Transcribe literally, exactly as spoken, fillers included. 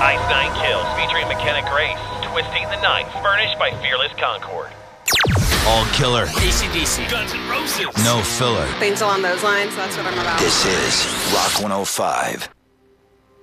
Tonight's Nine Kills featuring McKenna Grace, Twisting the Knife, furnished by Fearless Concord. All killer. A C D C. Guns N' Roses. No filler. Things along those lines, that's what I'm about. This is Rock one oh five.